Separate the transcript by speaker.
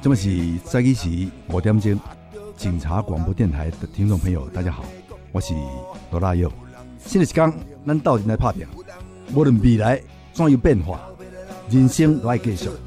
Speaker 1: 这么是早起时5点钟，警察广播电台的听众朋友，大家好，我是罗大佑。新的一天，咱斗阵来打拼，无论未来怎样变化，人生都要继续。